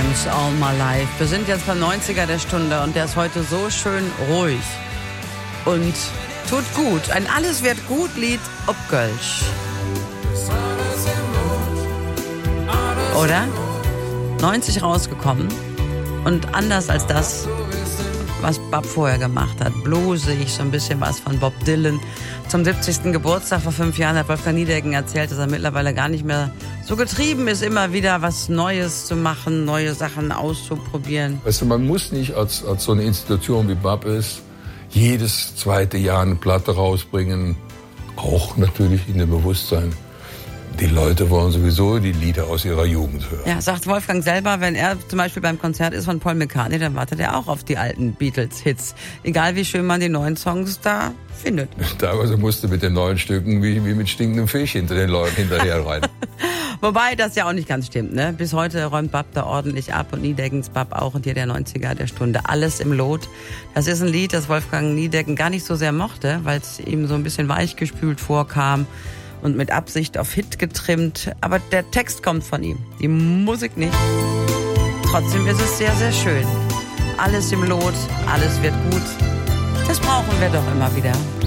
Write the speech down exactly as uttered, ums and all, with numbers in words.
Stones, All My Life. Wir sind jetzt beim neunziger der Stunde und der ist heute so schön ruhig und tut gut. Ein Alles wird gut Lied ob Kölsch. Oder? neunzig rausgekommen und anders als das, was Bob vorher gemacht hat. Bluesig, so ein bisschen was von Bob Dylan. Zum siebzigsten Geburtstag vor fünf Jahren hat Wolfgang Niedecken erzählt, dass er mittlerweile gar nicht mehr so getrieben ist, immer wieder was Neues zu machen, neue Sachen auszuprobieren. Weißt du, man muss nicht als, als so eine Institution wie Bob ist, jedes zweite Jahr eine Platte rausbringen. Auch natürlich in dem Bewusstsein, die Leute wollen sowieso die Lieder aus ihrer Jugend hören. Ja, sagt Wolfgang selber, wenn er zum Beispiel beim Konzert ist von Paul McCartney, dann wartet er auch auf die alten Beatles-Hits. Egal wie schön man die neuen Songs da findet. Teilweise musste mit den neuen Stücken wie, wie mit stinkendem Fisch hinter den Leuten hinterher rein. Wobei das ja auch nicht ganz stimmt, ne? Bis heute räumt Bob da ordentlich ab und Niedeckens Bob auch und hier der neunziger der Stunde. Alles im Lot. Das ist ein Lied, das Wolfgang Niedecken gar nicht so sehr mochte, weil es ihm so ein bisschen weichgespült vorkam und mit Absicht auf Hit getrimmt. Aber der Text kommt von ihm, die Musik nicht. Trotzdem ist es sehr, sehr schön. Alles im Lot, alles wird gut. Das brauchen wir doch immer wieder.